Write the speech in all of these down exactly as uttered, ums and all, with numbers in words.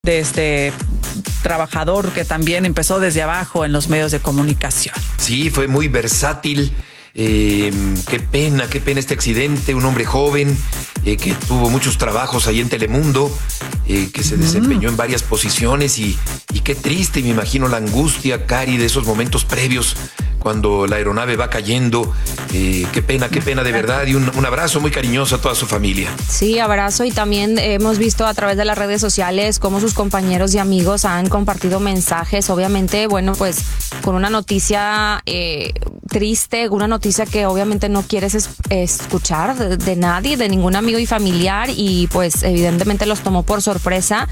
de este trabajador que también empezó desde abajo en los medios de comunicación. Sí, fue muy versátil. Eh, qué pena, qué pena este accidente. Un hombre joven eh, que tuvo muchos trabajos ahí en Telemundo, eh, que se desempeñó en varias posiciones y, y qué triste, me imagino la angustia, Cari, de esos momentos previos cuando la aeronave va cayendo. Eh, qué pena, qué pena de verdad, y un, un abrazo muy cariñoso a toda su familia. Sí, abrazo, y también hemos visto a través de las redes sociales cómo sus compañeros y amigos han compartido mensajes, obviamente, bueno, pues con una noticia eh, triste, una noticia que obviamente no quieres es, escuchar de, de nadie, de ningún amigo y familiar, y pues evidentemente los tomó por sorpresa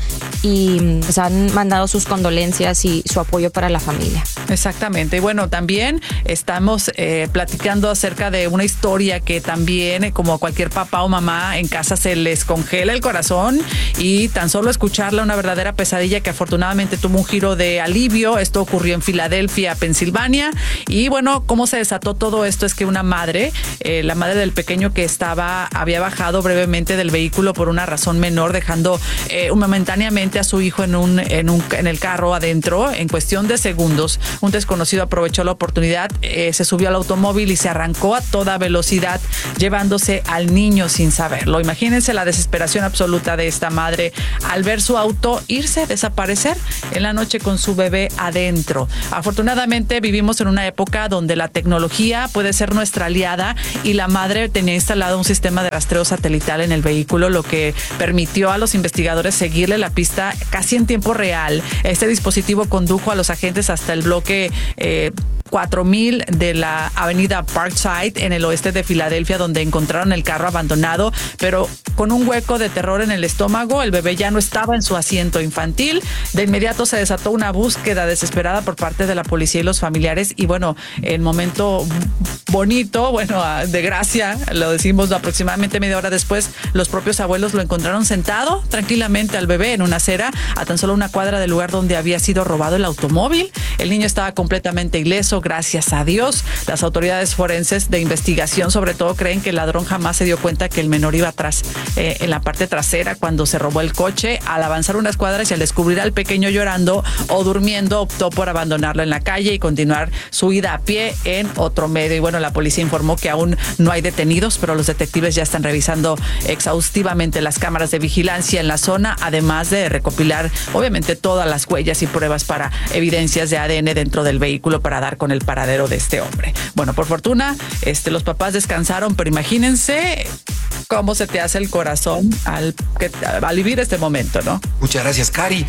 y pues han mandado sus condolencias y su apoyo para la familia. Exactamente, y bueno, también estamos eh, platicando acerca de una historia que también, como a cualquier papá o mamá en casa, se les congela el corazón, y tan solo escucharla, una verdadera pesadilla que afortunadamente tuvo un giro de alivio. Esto ocurrió en Filadelfia, Pensilvania, y bueno, cómo se desató todo esto es que una madre, eh, la madre del pequeño que estaba, había bajado brevemente del vehículo por una razón menor, dejando eh, momentáneamente a su hijo en un, en un en el carro adentro. En cuestión de segundos, un desconocido aprovechó la oportunidad, eh, se subió al automóvil y se arrancó a toda velocidad, llevándose al niño sin saberlo. Imagínense la desesperación absoluta de esta madre al ver su auto irse, desaparecer en la noche con su bebé adentro. Afortunadamente vivimos en una época donde la tecnología puede ser nuestra aliada, y la madre tenía instalado un sistema de rastreo satelital en el vehículo, lo que permitió a los investigadores seguirle la pista casi en tiempo real. Este dispositivo condujo a los agentes hasta el bloque eh, cuatro mil de la avenida Parkside en el oeste de Filadelfia, donde encontraron el carro abandonado, pero con un hueco de terror en el estómago. El bebé ya no estaba en su asiento infantil. De inmediato se desató una búsqueda desesperada por parte de la policía y los familiares, y bueno, el momento bonito, bueno, de gracia, lo decimos, aproximadamente media hora después, los propios abuelos lo encontraron sentado tranquilamente al bebé en una acera a tan solo una cuadra del lugar donde había sido robado el automóvil. El niño estaba completamente ileso, gracias a Dios. Las autoridades forenses de investigación, sobre todo, creen que el ladrón jamás se dio cuenta que el menor iba atrás, eh, en la parte trasera, cuando se robó el coche. Al avanzar unas cuadras y al descubrir al pequeño llorando o durmiendo, optó por abandonarlo en la calle y continuar su ida a pie en otro medio. Y bueno, la policía informó que aún no hay detenidos, pero los detectives ya están revisando exhaustivamente las cámaras de vigilancia en la zona, además de recopilar, obviamente, todas las huellas y pruebas para evidencias de A D N dentro del vehículo para dar con el paradero de este hombre. Bueno, por fortuna, este, los papás descansaron, pero imagínense cómo se te hace el corazón al, que, al vivir este momento, ¿no? Muchas gracias, Cari.